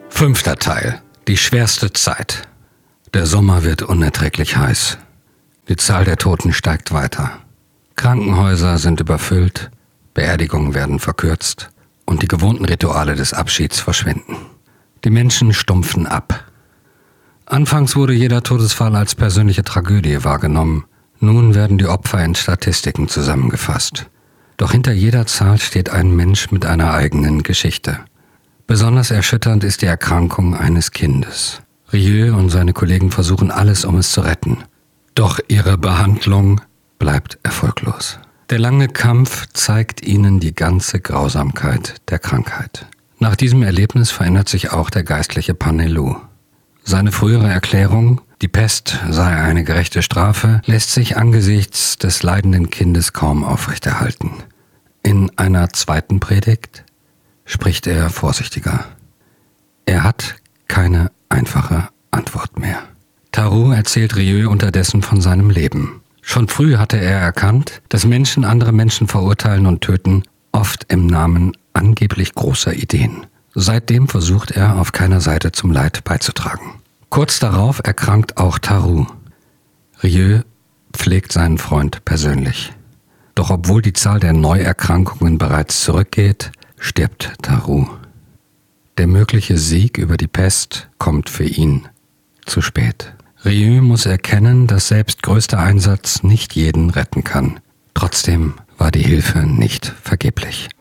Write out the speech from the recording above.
5. Teil. Die schwerste Zeit. Der Sommer wird unerträglich heiß. Die Zahl der Toten steigt weiter. Krankenhäuser sind überfüllt, Beerdigungen werden verkürzt und die gewohnten Rituale des Abschieds verschwinden. Die Menschen stumpfen ab. Anfangs wurde jeder Todesfall als persönliche Tragödie wahrgenommen. Nun werden die Opfer in Statistiken zusammengefasst. Doch hinter jeder Zahl steht ein Mensch mit einer eigenen Geschichte. Besonders erschütternd ist die Erkrankung eines Kindes. Rieu und seine Kollegen versuchen alles, um es zu retten. Doch ihre Behandlung bleibt erfolglos. Der lange Kampf zeigt ihnen die ganze Grausamkeit der Krankheit. Nach diesem Erlebnis verändert sich auch der geistliche Panelu. Seine frühere Erklärung, die Pest sei eine gerechte Strafe, lässt sich angesichts des leidenden Kindes kaum aufrechterhalten. In einer zweiten Predigt spricht er vorsichtiger. Er hat keine einfache Antwort mehr. Taru erzählt Rieu unterdessen von seinem Leben. Schon früh hatte er erkannt, dass Menschen andere Menschen verurteilen und töten, oft im Namen angeblich großer Ideen. Seitdem versucht er, auf keiner Seite zum Leid beizutragen. Kurz darauf erkrankt auch Taru. Rieu pflegt seinen Freund persönlich. Doch obwohl die Zahl der Neuerkrankungen bereits zurückgeht, stirbt Taru. Der mögliche Sieg über die Pest kommt für ihn zu spät. Rieu muss erkennen, dass selbst größter Einsatz nicht jeden retten kann. Trotzdem war die Hilfe nicht vergeblich.